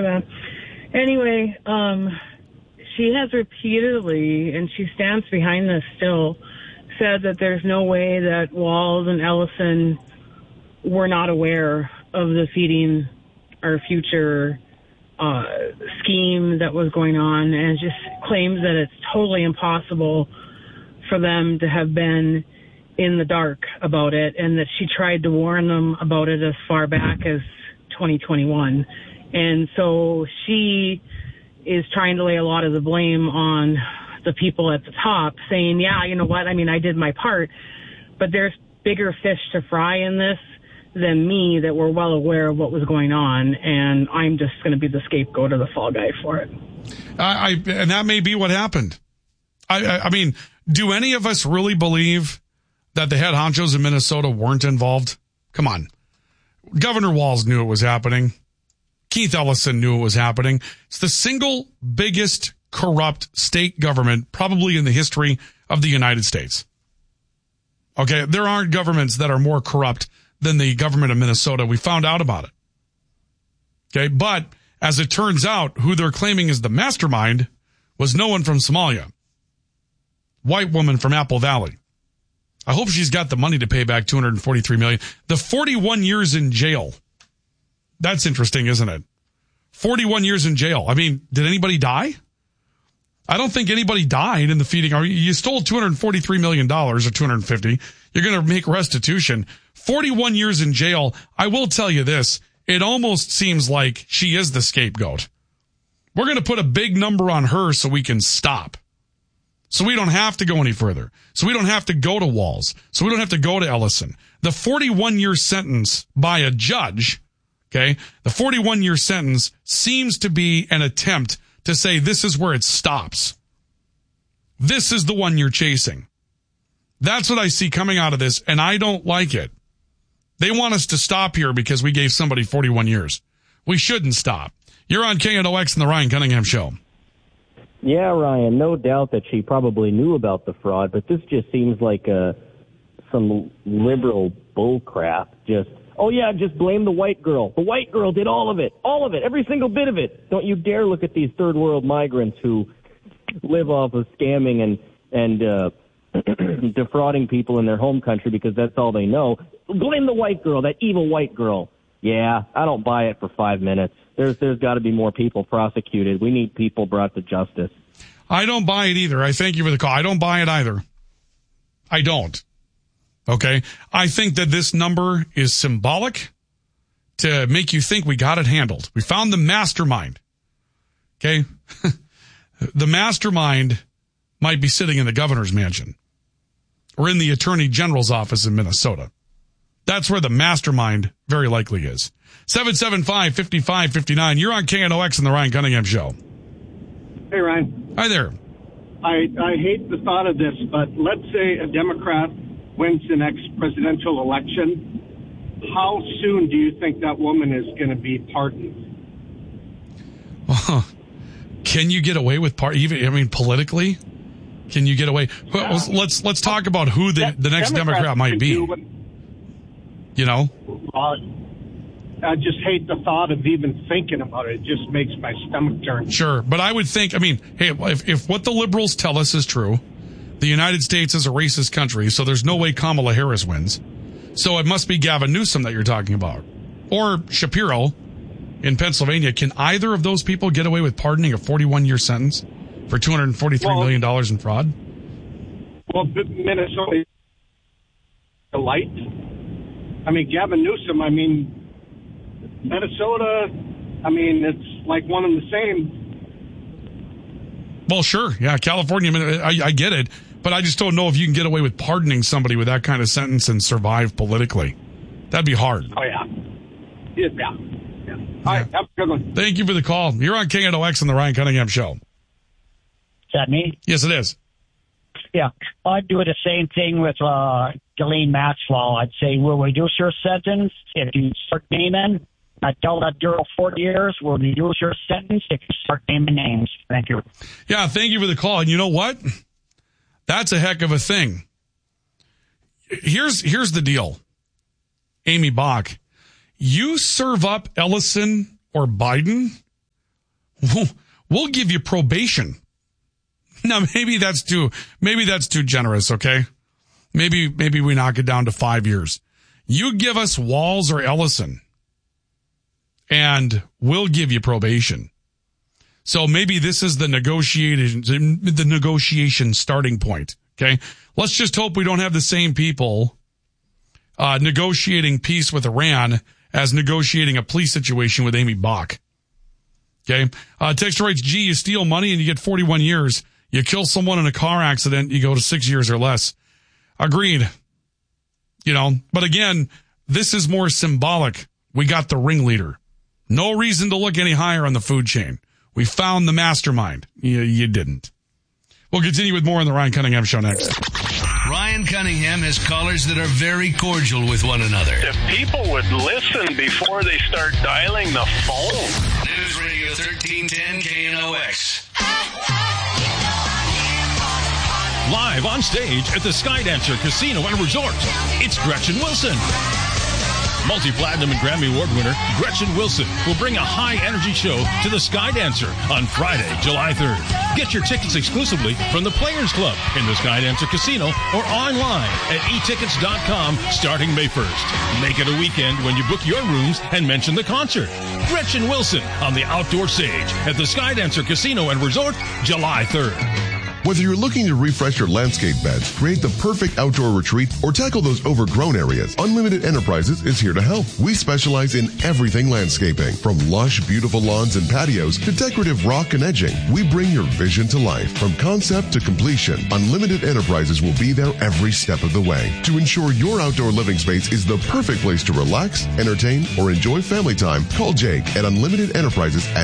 for that. Anyway, she has repeatedly, and she stands behind this still, said that there's no way that Walz and Ellison were not aware of the Feeding Our Future scheme that was going on, and just claims that it's totally impossible for them to have been in the dark about it, and that she tried to warn them about it as far back as 2021. And so she is trying to lay a lot of the blame on the people at the top, saying, yeah, you know what, I mean, I did my part, but there's bigger fish to fry in this than me that were well aware of what was going on, and I'm just going to be the scapegoat or the fall guy for it. And that may be what happened. I mean, do any of us really believe that the head honchos in Minnesota weren't involved? Come on. Governor Walz knew it was happening. Keith Ellison knew it was happening. It's the single biggest corrupt state government probably in the history of the United States. Okay, there aren't governments that are more corrupt than the government of Minnesota. We found out about it. Okay, but as it turns out, who they're claiming is the mastermind was no one from Somalia. White woman from Apple Valley. I hope she's got the money to pay back $243 million. The 41 years in jail. That's interesting, isn't it? 41 years in jail. I mean, did anybody die? I don't think anybody died in the feeding. You stole $243 million or $250. You're going to make restitution. 41 years in jail. I will tell you this. It almost seems like she is the scapegoat. We're going to put a big number on her so we can stop. So we don't have to go any further. So we don't have to go to Walz. So we don't have to go to Ellison. The 41-year sentence by a judge, okay, the 41-year sentence seems to be an attempt to say this is where it stops. This is the one you're chasing. That's what I see coming out of this, and I don't like it. They want us to stop here because we gave somebody 41 years. We shouldn't stop. You're on KNOX and the Ryan Cunningham Show. Yeah, Ryan, no doubt that she probably knew about the fraud, but this just seems like some liberal bullcrap. Just blame the white girl. The white girl did all of it, every single bit of it. Don't you dare look at these third world migrants who live off of scamming and defrauding people in their home country because that's all they know. Blame the white girl, that evil white girl. Yeah, I don't buy it for 5 minutes. There's got to be more people prosecuted. We need people brought to justice. I don't buy it either. I thank you for the call. I don't buy it either. I don't. Okay? I think that this number is symbolic to make you think we got it handled. We found the mastermind. Okay? The mastermind might be sitting in the governor's mansion or in the attorney general's office in Minnesota. That's where the mastermind very likely is. 775-5559. You're on KNOX and the Ryan Cunningham Show. Hey, Ryan. Hi there. I hate the thought of this, but let's say a Democrat wins the next presidential election. How soon do you think that woman is going to be pardoned? Can you get away with politically? Can you get away? Yeah. Let's talk about who the next Democrat might be. You know? I just hate the thought of even thinking about it. It just makes my stomach turn. Sure, but I would think, hey, if what the liberals tell us is true, the United States is a racist country, so there's no way Kamala Harris wins. So it must be Gavin Newsom that you're talking about. Or Shapiro in Pennsylvania. Can either of those people get away with pardoning a 41-year sentence for $243 million in fraud? Well, Minnesota is light. Gavin Newsom, Minnesota, it's like one and the same. Well, sure. Yeah, California, I get it. But I just don't know if you can get away with pardoning somebody with that kind of sentence and survive politically. That'd be hard. Oh, yeah. Yeah. All right, have a good one. Thank you for the call. You're on KNOX and the Ryan Cunningham Show. Is that me? Yes, it is. Yeah, I'd do the same thing with Ghislaine Maxwell. I'd say we'll reduce your sentence if you start naming. I tell that girl 40 years, we'll reduce your sentence if you start naming names. Thank you. Yeah, thank you for the call. And you know what? That's a heck of a thing. Here's the deal, Amy Bach. You serve up Ellison or Biden, we'll give you probation. Now, maybe that's too generous, okay? Maybe we knock it down to 5 years. You give us Walz or Ellison, and we'll give you probation. So maybe this is the negotiation starting point, okay? Let's just hope we don't have the same people negotiating peace with Iran as negotiating a police situation with Amy Bach. Okay? Texter writes, gee, you steal money and you get 41 years. You kill someone in a car accident, you go to 6 years or less. Agreed. But again, this is more symbolic. We got the ringleader. No reason to look any higher on the food chain. We found the mastermind. You didn't. We'll continue with more on the Ryan Cunningham Show next. Ryan Cunningham has callers that are very cordial with one another. If people would listen before they start dialing the phone. News Radio 1310 KNOX. Live on stage at the Skydancer Casino and Resort, it's Gretchen Wilson. Multi-platinum and Grammy Award winner Gretchen Wilson will bring a high-energy show to the Skydancer on Friday, July 3rd. Get your tickets exclusively from the Players Club in the Skydancer Casino or online at etickets.com starting May 1st. Make it a weekend when you book your rooms and mention the concert. Gretchen Wilson on the outdoor stage at the Skydancer Casino and Resort, July 3rd. Whether you're looking to refresh your landscape beds, create the perfect outdoor retreat, or tackle those overgrown areas, Unlimited Enterprises is here to help. We specialize in everything landscaping, from lush, beautiful lawns and patios to decorative rock and edging. We bring your vision to life. From concept to completion, Unlimited Enterprises will be there every step of the way to ensure your outdoor living space is the perfect place to relax, entertain, or enjoy family time. Call Jake at Unlimited Enterprises at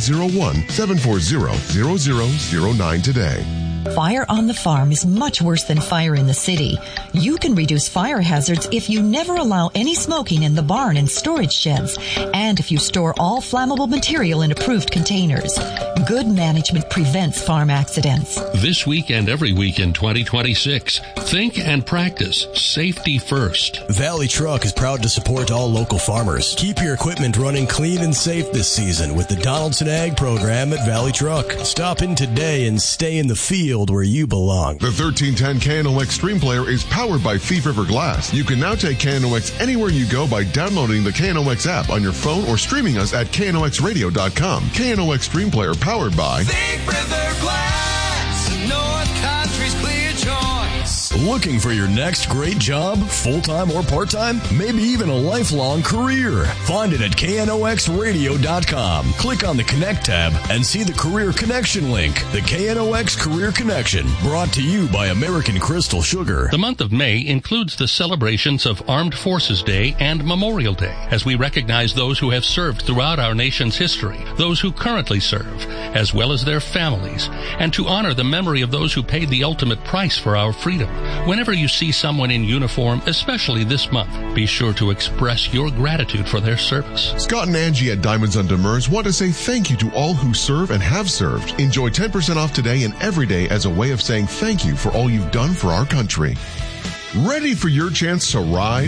701-740-0009 today. Fire on the farm is much worse than fire in the city. You can reduce fire hazards if you never allow any smoking in the barn and storage sheds, and if you store all flammable material in approved containers. Good management prevents farm accidents. This week and every week in 2026, think and practice safety first. Valley Truck is proud to support all local farmers. Keep your equipment running clean and safe this season with the Donaldson Ag program at Valley Truck. Stop in today and stay in the field where you belong. The 1310 KNOX Stream Player is powered by Thief River Glass. You can now take KNOX anywhere you go by downloading the KNOX app on your phone or streaming us at knoxradio.com. KNOX Stream Player powered by Thief River Glass, North Country's clear choice. Looking for your next great job, full-time or part-time? Maybe even a lifelong career? Find it at knoxradio.com. Click on the Connect tab and see the Career Connection link. The KNOX Career Connection, brought to you by American Crystal Sugar. The month of May includes the celebrations of Armed Forces Day and Memorial Day, as we recognize those who have served throughout our nation's history, those who currently serve, as well as their families, and to honor the memory of those who paid the ultimate price for our freedom. Whenever you see someone in uniform, especially this month, be sure to express your gratitude for their service. Scott and Angie at Diamonds on Demers want to say thank you to all who serve and have served. Enjoy 10% off today and every day as a way of saying thank you for all you've done for our country. Ready for your chance to ride?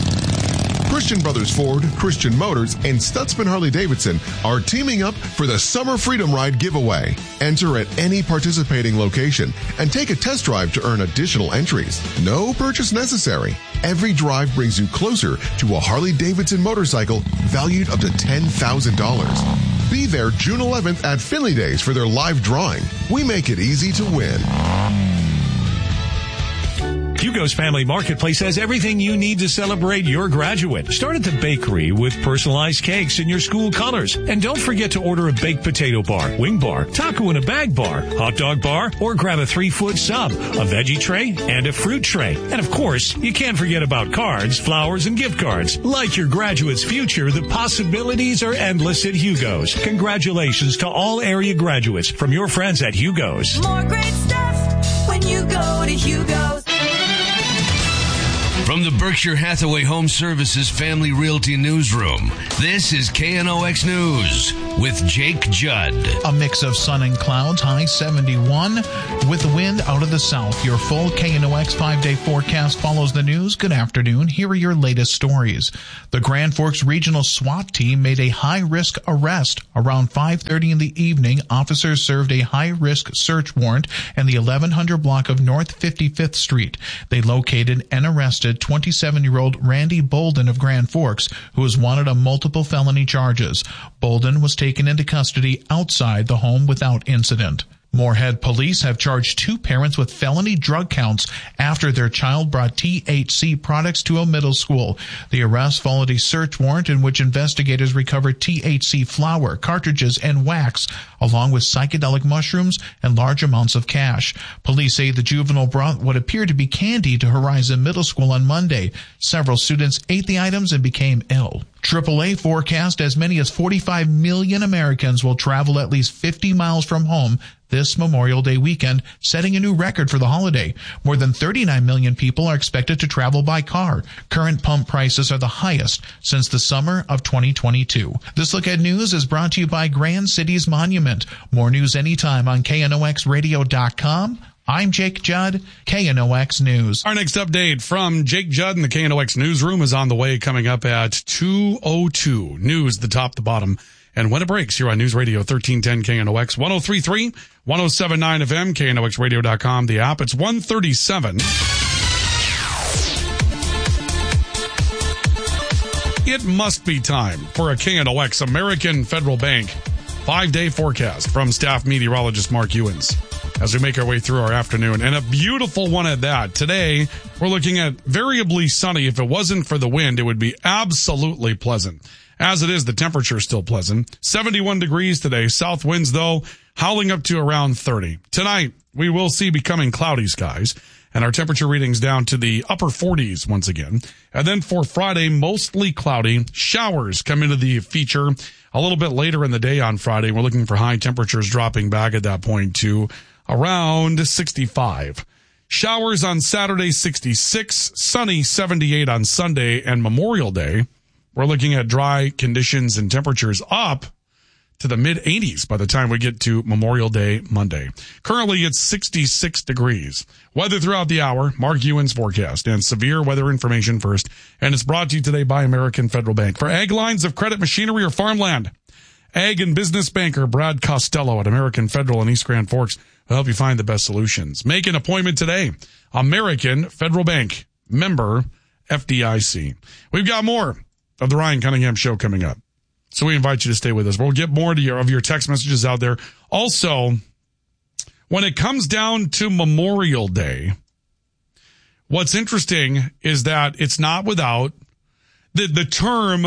Christian Brothers Ford, Christian Motors, and Stutzman Harley-Davidson are teaming up for the Summer Freedom Ride giveaway. Enter at any participating location and take a test drive to earn additional entries. No purchase necessary. Every drive brings you closer to a Harley-Davidson motorcycle valued up to $10,000. Be there June 11th at Finley Days for their live drawing. We make it easy to win. Hugo's Family Marketplace has everything you need to celebrate your graduate. Start at the bakery with personalized cakes in your school colors. And don't forget to order a baked potato bar, wing bar, taco in a bag bar, hot dog bar, or grab a 3-foot sub, a veggie tray, and a fruit tray. And of course, you can't forget about cards, flowers, and gift cards. Like your graduate's future, the possibilities are endless at Hugo's. Congratulations to all area graduates from your friends at Hugo's. More great stuff when you go to Hugo's. From the Berkshire Hathaway Home Services Family Realty Newsroom, this is KNOX News with Jake Judd. A mix of sun and clouds, high 71, with the wind out of the south. Your full KNOX 5-day forecast follows the news. Good afternoon. Here are your latest stories. The Grand Forks Regional SWAT team made a high-risk arrest. Around 5:30 in the evening, officers served a high-risk search warrant in the 1100 block of North 55th Street. They located and arrested 27-year-old Randy Bolden of Grand Forks, who is wanted on multiple felony charges. Bolden was taken into custody outside the home without incident. Moorhead police have charged 2 parents with felony drug counts after their child brought THC products to a middle school. The arrest followed a search warrant in which investigators recovered THC flower, cartridges, and wax, along with psychedelic mushrooms and large amounts of cash. Police say the juvenile brought what appeared to be candy to Horizon Middle School on Monday. Several students ate the items and became ill. AAA forecast as many as 45 million Americans will travel at least 50 miles from home this Memorial Day weekend, setting a new record for the holiday. More than 39 million people are expected to travel by car. Current pump prices are the highest since the summer of 2022. This Look at News is brought to you by Grand Cities Monument. More news anytime on KNOXradio.com. I'm Jake Judd, KNOX News. Our next update from Jake Judd in the KNOX newsroom is on the way, coming up at 2:02. News, the top, the bottom, and when it breaks here on News Radio 1310 KNOX, 103.3, 107.9 FM, KNOXradio.com, the app. It's 1:37. It must be time for a KNOX American Federal Bank 5-day forecast from staff meteorologist Mark Ewens as we make our way through our afternoon, and a beautiful one at that. Today, we're looking at variably sunny. If it wasn't for the wind, it would be absolutely pleasant. As it is, the temperature is still pleasant. 71 degrees today. South winds, though, howling up to around 30. Tonight, we will see becoming cloudy skies, and our temperature readings down to the upper 40s once again. And then for Friday, mostly cloudy. Showers come into the feature a little bit later in the day on Friday. We're looking for high temperatures dropping back at that point to around 65. Showers on Saturday, 66. Sunny, 78 on Sunday and Memorial Day. We're looking at dry conditions and temperatures up to the mid-80s by the time we get to Memorial Day Monday. Currently, it's 66 degrees. Weather throughout the hour, Mark Ewens forecast, and severe weather information first. And it's brought to you today by American Federal Bank. For ag lines of credit, machinery, or farmland, ag and business banker Brad Costello at American Federal in East Grand Forks will help you find the best solutions. Make an appointment today. American Federal Bank, member FDIC. We've got more of the Ryan Cunningham Show coming up, so we invite you to stay with us. We'll get more of your text messages out there. Also, when it comes down to Memorial Day, what's interesting is that it's not without the term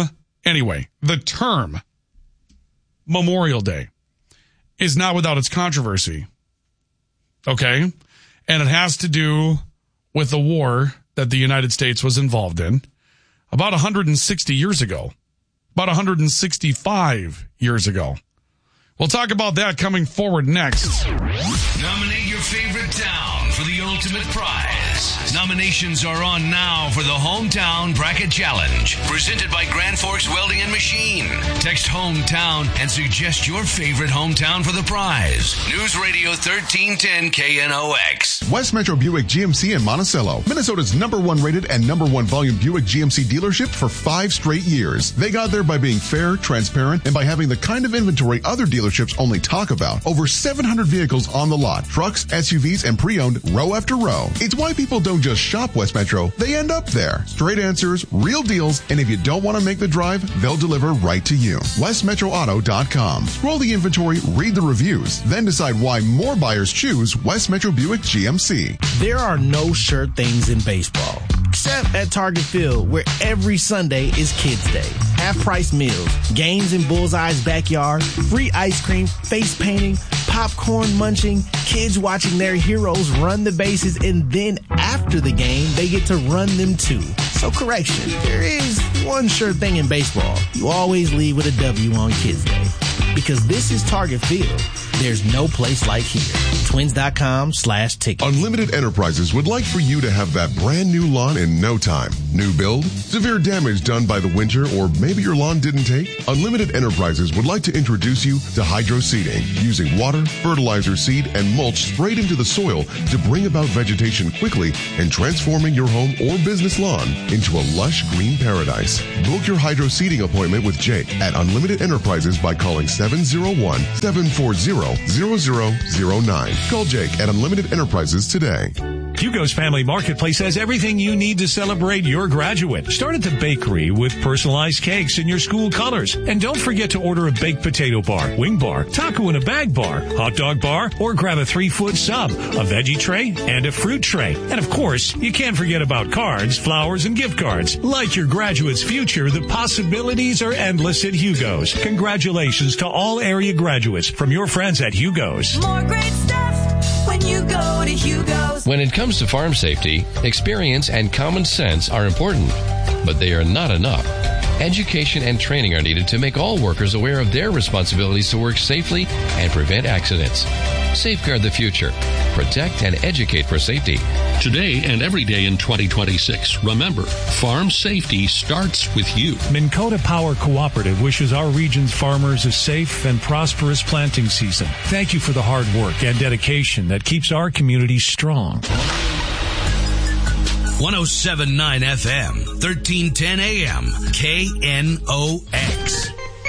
Memorial Day is not without its controversy. Okay? And it has to do with the war that the United States was involved in about 160 years ago. About 165 years ago. We'll talk about that coming forward next. Nominate your favorite town for the ultimate prize. Nominations are on now for the Hometown Bracket Challenge, presented by Grand Forks Welding and Machine. Text hometown and suggest your favorite hometown for the prize. News Radio 1310 KNOX. West Metro Buick GMC in Monticello, Minnesota's #1 rated and #1 volume Buick GMC dealership for 5 straight years. They got there by being fair, transparent, and by having the kind of inventory other dealerships only talk about. Over 700 vehicles on the lot, trucks, SUVs, and pre-owned row after row. It's why people don't just shop West Metro, they end up there. Straight answers, real deals, and if you don't want to make the drive, they'll deliver right to you. WestMetroAuto.com. Scroll the inventory, read the reviews, then decide why more buyers choose West Metro Buick GMC. There are no sure things in baseball, except at Target Field, where every Sunday is Kids Day. Half-price meals, games in Bullseye's backyard, free ice cream, face painting, popcorn munching, kids watching their heroes run the bases, and then after the game, they get to run them too. So correction, there is one sure thing in baseball. You always leave with a W on Kids Day. Because this is Target Field. There's no place like here. Twins.com/tickets. Unlimited Enterprises would like for you to have that brand new lawn in no time. New build? Severe damage done by the winter, or maybe your lawn didn't take? Unlimited Enterprises would like to introduce you to hydro seeding, using water, fertilizer, seed, and mulch sprayed into the soil to bring about vegetation quickly and transforming your home or business lawn into a lush green paradise. Book your hydro seeding appointment with Jake at Unlimited Enterprises by calling 701-740-0009. Call Jake at Unlimited Enterprises today. Hugo's Family Marketplace has everything you need to celebrate your graduate. Start at the bakery with personalized cakes in your school colors. And don't forget to order a baked potato bar, wing bar, taco in a bag bar, hot dog bar, or grab a 3-foot sub, a veggie tray, and a fruit tray. And of course, you can't forget about cards, flowers, and gift cards. Like your graduate's future, the possibilities are endless at Hugo's. Congratulations to all area graduates from your friends at Hugo's. More great stuff when you go to Hugo's. When it comes to farm safety, experience and common sense are important, but they are not enough. Education and training are needed to make all workers aware of their responsibilities to work safely and prevent accidents. Safeguard the future. Protect and educate for safety. Today and every day in 2026, remember, farm safety starts with you. Minn Kota Power Cooperative wishes our region's farmers a safe and prosperous planting season. Thank you for the hard work and dedication that keeps our community strong. 107.9 FM, 1310 AM, KNOX.